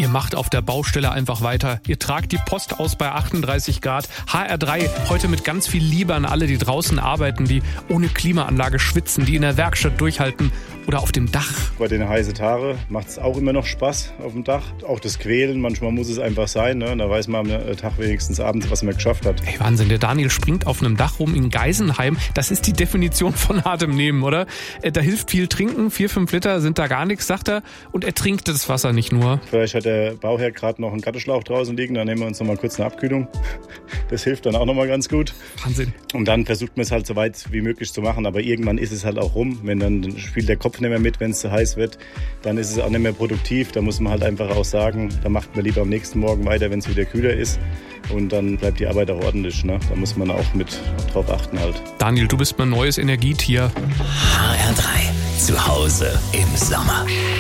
Ihr macht auf der Baustelle einfach weiter. Ihr tragt die Post aus bei 38 Grad. HR3 heute mit ganz viel Liebe an alle, die draußen arbeiten, die ohne Klimaanlage schwitzen, die in der Werkstatt durchhalten oder auf dem Dach. Bei den heißen Tagen macht es auch immer noch Spaß auf dem Dach. Auch das Quälen, manchmal muss es einfach sein. Ne? Da weiß man am Tag wenigstens abends, was man geschafft hat. Ey, Wahnsinn, der Daniel springt auf einem Dach rum in Geisenheim. Das ist die Definition von hartem Nehmen, oder? Da hilft viel trinken, 4-5 Liter sind da gar nichts, sagt er. Und er trinkt das Wasser nicht nur. Vielleicht hat der Bauherr gerade noch einen Gartenschlauch draußen liegen, dann nehmen wir uns noch mal kurz eine Abkühlung. Das hilft dann auch noch mal ganz gut. Wahnsinn. Und dann versucht man es halt so weit wie möglich zu machen. Aber irgendwann ist es halt auch rum. Wenn dann spielt der Kopf nicht mehr mit, wenn es zu heiß wird, dann ist es auch nicht mehr produktiv. Da muss man halt einfach auch sagen, da macht man lieber am nächsten Morgen weiter, wenn es wieder kühler ist. Und dann bleibt die Arbeit auch ordentlich. Ne? Da muss man auch mit drauf achten halt. Daniel, du bist mein neues Energietier. HR3, zu Hause im Sommer.